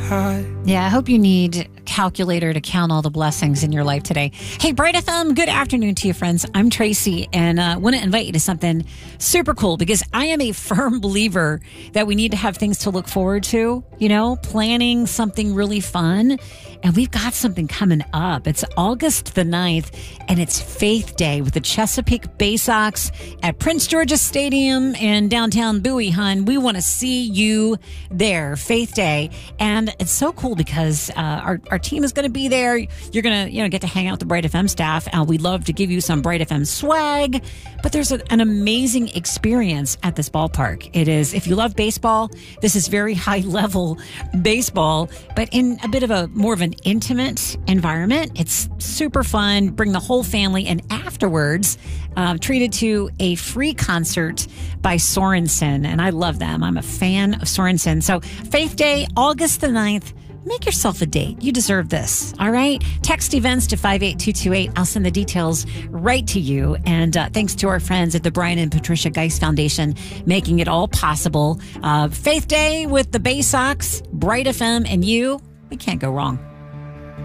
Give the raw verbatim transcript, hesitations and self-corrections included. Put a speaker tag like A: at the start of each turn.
A: high.
B: Yeah, I hope you need a calculator to count all the blessings in your life today. Hey, Bright F M, good afternoon to you, friends. I'm Tracy, and I uh, want to invite you to something super cool because I am a firm believer that we need to have things to look forward to, you know, planning something really fun. And we've got something coming up. It's August the ninth, and it's Faith Day with the Chesapeake Bay Sox at Prince George's Stadium in downtown Bowie, hon. We want to see you there, Faith Day. And it's so cool because uh, our, our team is going to be there. You're going to you know get to hang out with the Bright F M staff. Uh, we'd love to give you some Bright F M swag. But there's a, an amazing experience at this ballpark. It is, if you love baseball, this is very high-level baseball, but in a bit of a more of an intimate environment. It's super fun. Bring the whole family, and afterwards, uh, treated to a free concert by Sorensen, and I love them. I'm a fan of Sorensen. So Faith Day, August the ninth. Make yourself a date. You deserve this. All right. Text events to five eight two two eight. I'll send the details right to you. And uh, thanks to our friends at the Brian and Patricia Geist Foundation, making it all possible. Uh, Faith Day with the Bay Sox, Bright F M, and you. We can't go wrong.